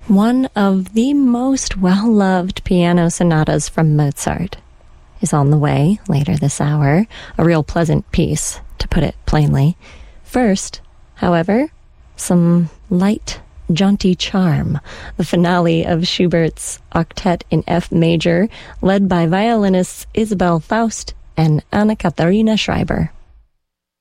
One of the most well-loved piano sonatas from Mozart is on the way later this hour, a real pleasant piece, to put it plainly. First, however, some light, jaunty charm, the finale of Schubert's Octet in F major, led by violinists Isabel Faust and Anna Katharina Schreiber.